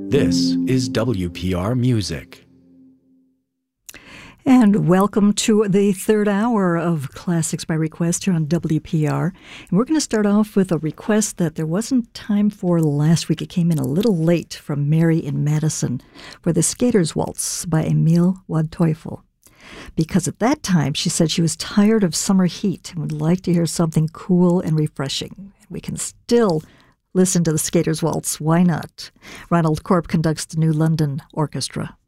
This is WPR Music. And welcome to the third hour of Classics by Request here on WPR. And we're going to start off with a request that there wasn't time for last week. It came in a little late from Mary in Madison for the Skater's Waltz by Emil Waldteufel. Because at that time, she said she was tired of summer heat and would like to hear something cool and refreshing. We can still listen to the Skater's Waltz. Why not? Ronald Corp conducts the New London Orchestra.